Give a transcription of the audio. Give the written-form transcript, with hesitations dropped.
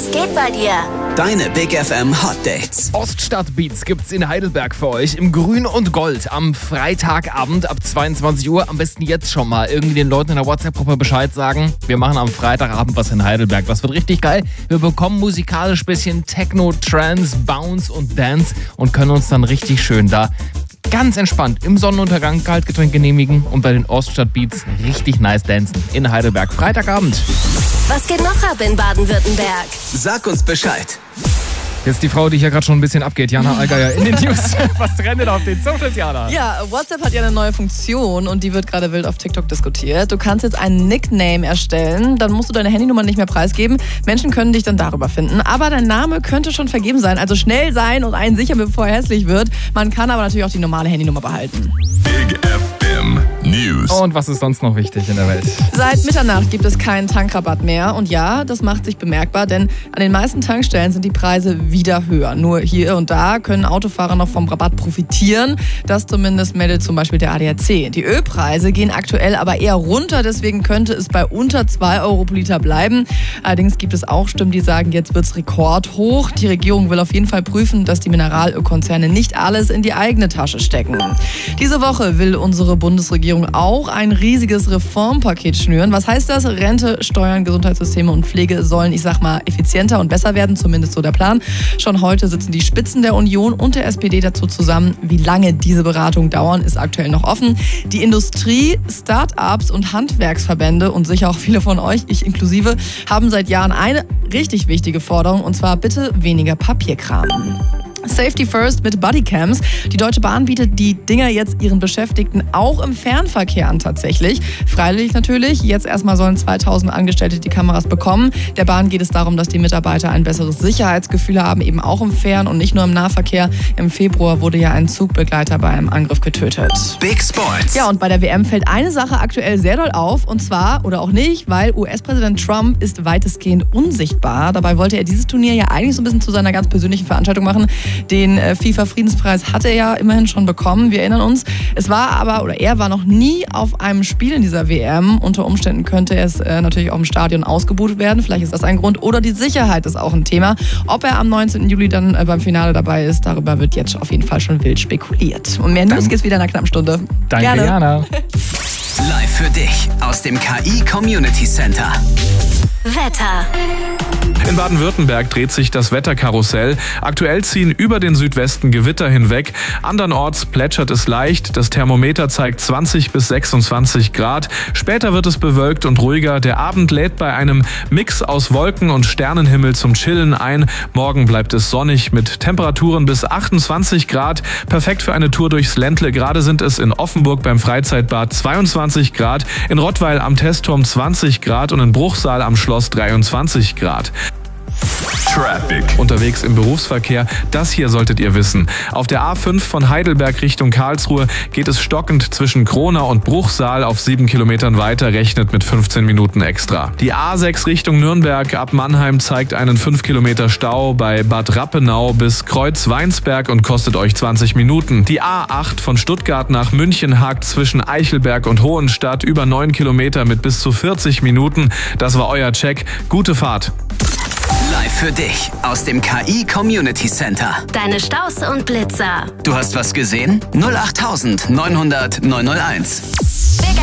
Was geht bei dir? Deine Big FM Hot Dates. Oststadtbeats gibt's in Heidelberg für euch im Grün und Gold am Freitagabend ab 22 Uhr. Am besten jetzt schon mal irgendwie den Leuten in der WhatsApp-Gruppe Bescheid sagen. Wir machen am Freitagabend was in Heidelberg. Das wird richtig geil. Wir bekommen musikalisch bisschen Techno, Trance, Bounce und Dance und können uns dann richtig schön da ganz entspannt im Sonnenuntergang Kaltgetränk genehmigen und bei den Oststadtbeats richtig nice dancen in Heidelberg. Freitagabend. Was geht noch ab in Baden-Württemberg? Sag uns Bescheid. Jetzt die Frau, die hier gerade schon ein bisschen abgeht, Jana Allgeier in den News. Was trendet auf den Socials, Jana? Ja, WhatsApp hat ja eine neue Funktion und die wird gerade wild auf TikTok diskutiert. Du kannst jetzt einen Nickname erstellen, dann musst du deine Handynummer nicht mehr preisgeben. Menschen können dich dann darüber finden, aber dein Name könnte schon vergeben sein. Also schnell sein und einen sichern, bevor er hässlich wird. Man kann aber natürlich auch die normale Handynummer behalten. Big FM News. Und was ist sonst noch wichtig in der Welt? Seit Mitternacht gibt es keinen Tankrabatt mehr. Und ja, das macht sich bemerkbar, denn an den meisten Tankstellen sind die Preise wieder höher. Nur hier und da können Autofahrer noch vom Rabatt profitieren. Das zumindest meldet zum Beispiel der ADAC. Die Ölpreise gehen aktuell aber eher runter. Deswegen könnte es bei unter 2 Euro pro Liter bleiben. Allerdings gibt es auch Stimmen, die sagen, jetzt wird es rekordhoch. Die Regierung will auf jeden Fall prüfen, dass die Mineralölkonzerne nicht alles in die eigene Tasche stecken. Diese Woche will unsere Bundesregierung auch ein riesiges Reformpaket schnüren. Was heißt das? Rente, Steuern, Gesundheitssysteme und Pflege sollen, effizienter und besser werden, zumindest so der Plan. Schon heute sitzen die Spitzen der Union und der SPD dazu zusammen. Wie lange diese Beratungen dauern, ist aktuell noch offen. Die Industrie, Start-ups und Handwerksverbände und sicher auch viele von euch, ich inklusive, haben seit Jahren eine richtig wichtige Forderung, und zwar bitte weniger Papierkram. Safety First mit Bodycams. Die Deutsche Bahn bietet die Dinger jetzt ihren Beschäftigten auch im Fernverkehr an tatsächlich. Freiwillig natürlich. Jetzt erstmal sollen 2000 Angestellte die Kameras bekommen. Der Bahn geht es darum, dass die Mitarbeiter ein besseres Sicherheitsgefühl haben, eben auch im Fern- und nicht nur im Nahverkehr. Im Februar wurde ja ein Zugbegleiter bei einem Angriff getötet. Big Sports. Ja, und bei der WM fällt eine Sache aktuell sehr doll auf, und zwar, oder auch nicht, weil US-Präsident Trump ist weitestgehend unsichtbar. Dabei wollte er dieses Turnier ja eigentlich so ein bisschen zu seiner ganz persönlichen Veranstaltung machen. Den FIFA-Friedenspreis hat er ja immerhin schon bekommen, wir erinnern uns. Er war noch nie auf einem Spiel in dieser WM. Unter Umständen könnte es natürlich auch im Stadion ausgebucht werden. Vielleicht ist das ein Grund. Oder die Sicherheit ist auch ein Thema. Ob er am 19. Juli dann beim Finale dabei ist, darüber wird jetzt auf jeden Fall schon wild spekuliert. Und mehr News gibt's wieder in einer knappen Stunde. Danke, Gerne. Jana. Live für dich aus dem KI Community Center. Wetter. In Baden-Württemberg dreht sich das Wetterkarussell. Aktuell ziehen über den Südwesten Gewitter hinweg. Andernorts plätschert es leicht. Das Thermometer zeigt 20 bis 26 Grad. Später wird es bewölkt und ruhiger. Der Abend lädt bei einem Mix aus Wolken- und Sternenhimmel zum Chillen ein. Morgen bleibt es sonnig mit Temperaturen bis 28 Grad. Perfekt für eine Tour durchs Ländle. Gerade sind es in Offenburg beim Freizeitbad 22 Grad, in Rottweil am Testturm 20 Grad und in Bruchsal am Schloss 23 Grad. Traffic. Unterwegs im Berufsverkehr, das hier solltet ihr wissen. Auf der A5 von Heidelberg Richtung Karlsruhe geht es stockend zwischen Kronau und Bruchsal. Auf 7 Kilometern weiter, rechnet mit 15 Minuten extra. Die A6 Richtung Nürnberg ab Mannheim zeigt einen 5 Kilometer Stau bei Bad Rappenau bis Kreuz-Weinsberg und kostet euch 20 Minuten. Die A8 von Stuttgart nach München hakt zwischen Eichelberg und Hohenstadt über 9 Kilometer mit bis zu 40 Minuten. Das war euer Check. Gute Fahrt. Live für dich aus dem KI Community Center. Deine Staus und Blitzer. Du hast was gesehen? 08900 901.